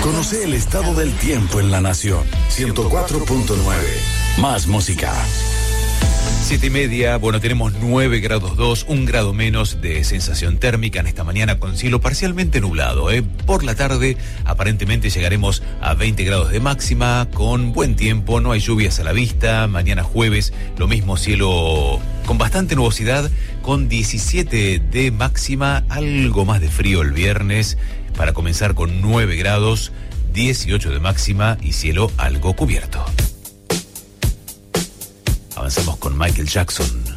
Conoce el estado del tiempo en la nación. 104.9. Más música. 7:30, bueno, tenemos 9 grados 2, 1 grado menos de sensación térmica en esta mañana con cielo parcialmente nublado. Por la tarde aparentemente llegaremos a 20 grados de máxima con buen tiempo, no hay lluvias a la vista. Mañana jueves lo mismo, cielo con bastante nubosidad, con 17 de máxima, algo más de frío el viernes para comenzar con 9 grados, 18 de máxima y cielo algo cubierto. Avanzamos con Michael Jackson.